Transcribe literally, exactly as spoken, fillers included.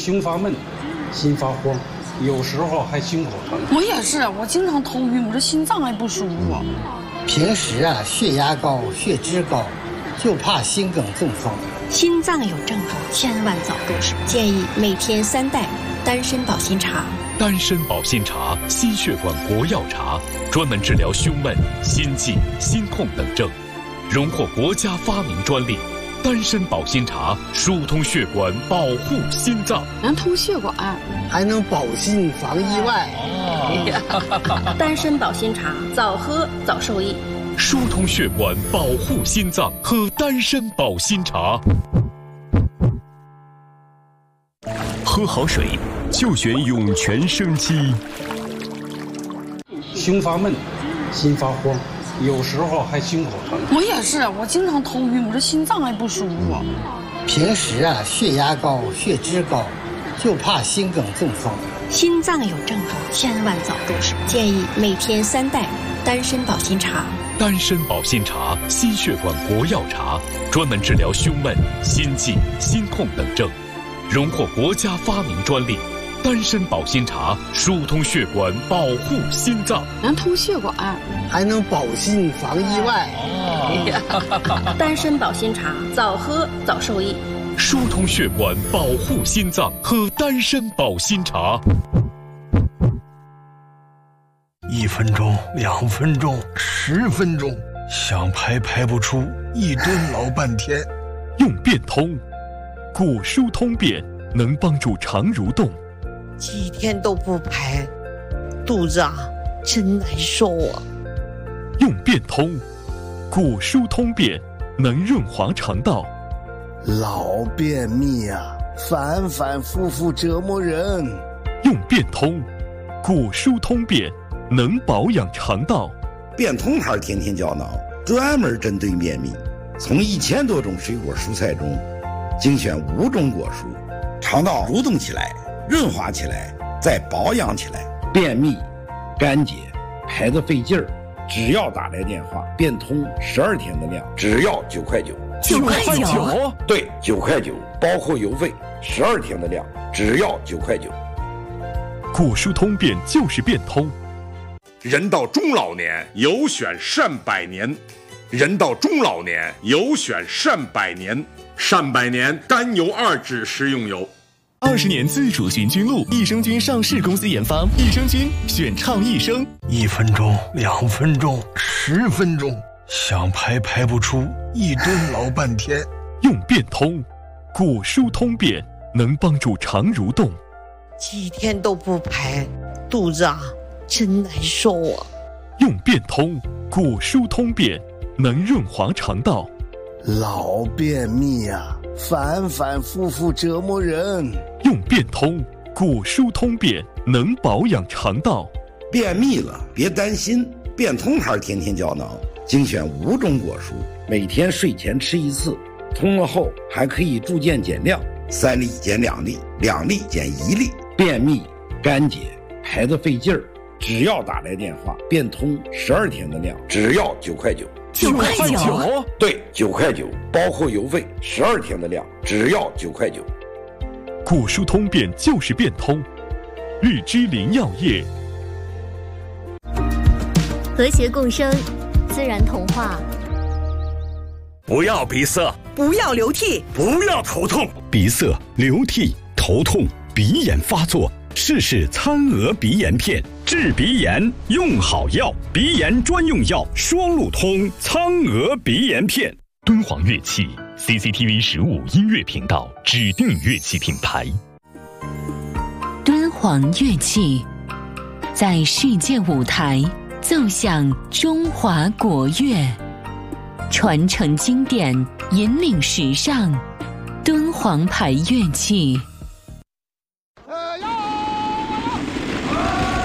胸发闷，心发慌，有时候还心口疼。 我也是，我经常头晕，我这心脏还不舒服。 平时啊，血压高，血脂高，就怕心梗中风。 心脏有症状，千万早重视。建议每天三袋丹参保心茶。 丹参保心茶，心血管国药茶，专门治疗胸闷、心悸、心痛等症，荣获国家发明专利。丹参保心茶疏通血管，保护心脏， 能通血管， 还能保心防意外。 哦、丹参保心茶，早喝早受益。 疏通血管，保护心脏，喝丹参保心茶。 喝好水就选涌泉生机。 胸发闷，心发慌，有时候还心口疼。 我也是，我经常头晕，我这心脏还不舒服。 平时啊，血压高，血脂高，就怕心梗中风。 心脏有症状，千万早重视。建议每天三袋丹参保心茶。 丹参保心茶，心血管国药茶，专门治疗胸闷、心悸、心痛等症，荣获国家发明专利。丹参保心茶疏通血管，保护心脏， 能通血管， 还能保心防意外。 哦、丹参保心茶，早喝早受益。 疏通血管，保护心脏，喝丹参保心茶。 一分钟，两分钟，十分钟，想排排不出，一蹲老半天。 用便通，骨疏通便，能帮助肠蠕动。 几天都不排，肚子啊真难受啊。 用便通，骨疏通便，能润滑肠道。 老便秘啊，反反复复折磨人。 用便通，骨疏通便，能保养肠道。 便通牌天天胶囊专门针对便秘，从一千多种水果蔬菜中精选五种果蔬，肠道蠕动起来，润滑起来，再保养起来。便秘、干结、排得费劲儿，只要打来电话，便通十二天的量，只要九块九。 九块九？ 对，九块九，包括邮费，十二天的量，只要九块九。 骨疏通便就是便通。 人到中老年，有选善百年。人到中老年，有选善百年。善百年甘油二酯食用油。 二十年自主循菌露，益生菌上市公司研发，益生菌选畅益生。 一分钟，两分钟，十分钟，想排排不出，一蹲老半天。 用便通，骨疏通便，能帮助肠蠕动。 几天都不排，肚子啊真难受啊。 用便通，骨疏通便，能润滑肠道。 老便秘啊，反反复复折磨人。 用便通，骨疏通便，能保养肠道。 便秘了别担心，便通牌天天胶囊精选五种果蔬，每天睡前吃一次，通了后还可以逐渐减量，三粒减两粒，两粒减一粒。便秘、干结、排得费劲儿，只要打来电话，便通十二天的量，只要九块九。 九块九？ 对，九块九，包括邮费，十二天的量，只要九块九。 骨疏通便就是便通。日之林药业。 和谐共生，自然童话。 不要鼻塞， 不要流涕， 不要头痛。鼻塞、流涕、头痛、鼻炎发作，试试苍鹅鼻炎片，治鼻炎用好药，鼻炎专用药双路通苍鹅鼻炎片。 敦煌乐器 C C T V 十五音乐频道指定乐器品牌。 敦煌乐器在世界舞台奏响中华国乐，传承经典，引领时尚。敦煌牌乐器。